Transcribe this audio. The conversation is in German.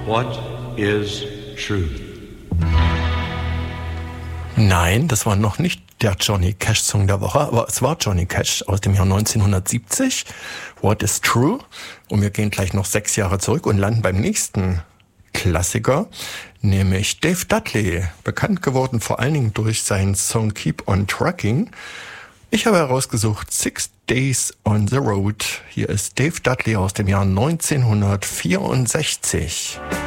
What is truth? Nein, das war noch nicht der Johnny Cash-Song der Woche, aber es war Johnny Cash aus dem Jahr 1970. What is True? Und wir gehen gleich noch 6 Jahre zurück und landen beim nächsten Klassiker, nämlich Dave Dudley, bekannt geworden vor allen Dingen durch seinen Song Keep on Trucking. Ich habe herausgesucht 6 Days on the Road. Hier ist Dave Dudley aus dem Jahr 1964.